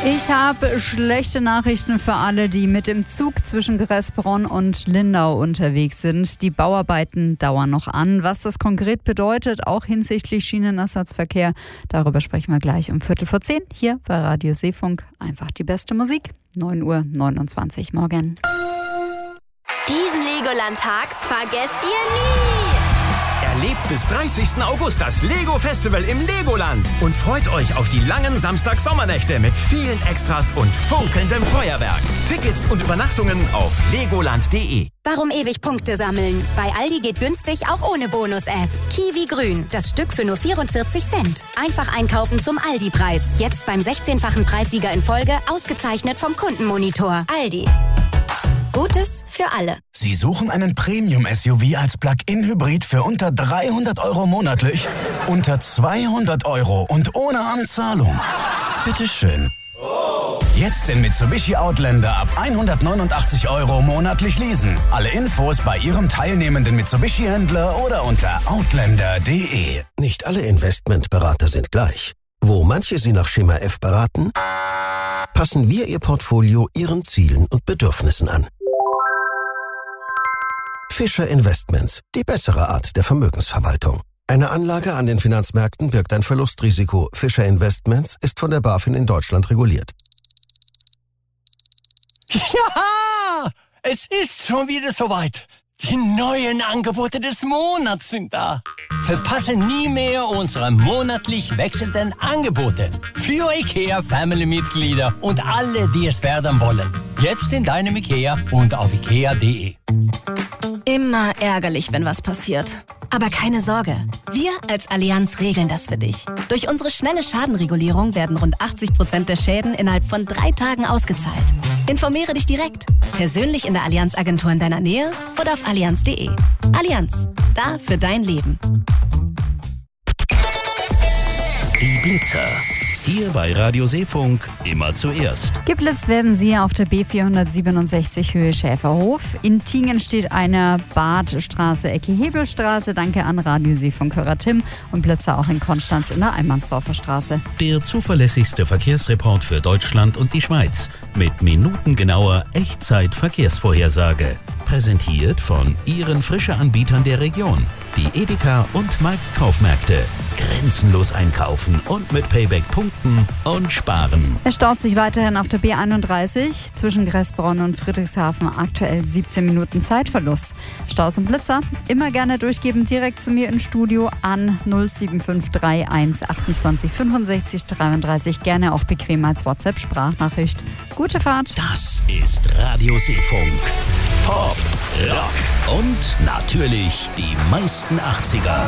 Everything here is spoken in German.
Ich habe schlechte Nachrichten für alle, die mit dem Zug zwischen Gressbronn und Lindau unterwegs sind. Die Bauarbeiten dauern noch an. Was das konkret bedeutet, auch hinsichtlich Schienenersatzverkehr, darüber sprechen wir gleich um 9:45 hier bei Radio Seefunk. Einfach die beste Musik. 9:29 Uhr morgen. Diesen Legoland-Tag vergesst ihr nie! Erlebt bis 30. August das Lego-Festival im Legoland und freut euch auf die langen Samstag-Sommernächte mit vielen Extras und funkelndem Feuerwerk. Tickets und Übernachtungen auf legoland.de. Warum ewig Punkte sammeln? Bei Aldi geht günstig auch ohne Bonus-App. Kiwi Grün, das Stück für nur 44 Cent. Einfach einkaufen zum Aldi-Preis. Jetzt beim 16-fachen Preissieger in Folge, ausgezeichnet vom Kundenmonitor. Aldi. Gutes für alle. Sie suchen einen Premium-SUV als Plug-in-Hybrid für unter 300 € monatlich? Unter 200 € und ohne Anzahlung? Bitteschön. Jetzt den Mitsubishi Outlander ab 189 € monatlich leasen. Alle Infos bei Ihrem teilnehmenden Mitsubishi-Händler oder unter outlander.de. Nicht alle Investmentberater sind gleich. Wo manche Sie nach Schema F beraten, passen wir Ihr Portfolio Ihren Zielen und Bedürfnissen an. Fischer Investments, die bessere Art der Vermögensverwaltung. Eine Anlage an den Finanzmärkten birgt ein Verlustrisiko. Fischer Investments ist von der BaFin in Deutschland reguliert. Ja, es ist schon wieder soweit. Die neuen Angebote des Monats sind da. Verpasse nie mehr unsere monatlich wechselnden Angebote für IKEA-Family-Mitglieder und alle, die es werden wollen. Jetzt in deinem IKEA und auf ikea.de. Immer ärgerlich, wenn was passiert. Aber keine Sorge, wir als Allianz regeln das für dich. Durch unsere schnelle Schadenregulierung werden rund 80% der Schäden innerhalb von 3 Tagen ausgezahlt. Informiere dich direkt, persönlich in der Allianz-Agentur in deiner Nähe oder auf allianz.de. Allianz, da für dein Leben. Die Blitzer. Hier bei Radio Seefunk immer zuerst. Geblitzt werden sie auf der B467 Höhe Schäferhof. In Tingen steht eine Badstraße, Ecke Hebelstraße. Danke an Radio Seefunk-Hörer Tim und Blitzer auch in Konstanz in der Almansdorfer Straße. Der zuverlässigste Verkehrsreport für Deutschland und die Schweiz. Mit minutengenauer Echtzeit-Verkehrsvorhersage. Präsentiert von Ihren Frische-Anbietern der Region. Die Edeka und Marktkaufmärkte. Grenzenlos einkaufen und mit Payback punkten und sparen. Es staut sich weiterhin auf der B31 zwischen Gressbronn und Friedrichshafen. Aktuell 17 Minuten Zeitverlust. Staus und Blitzer immer gerne durchgeben, direkt zu mir ins Studio an 07531 28 65 33. Gerne auch bequem als WhatsApp-Sprachnachricht. Gute Fahrt. Das ist Radio Seefunk. Pop, Rock und natürlich die meisten 80er.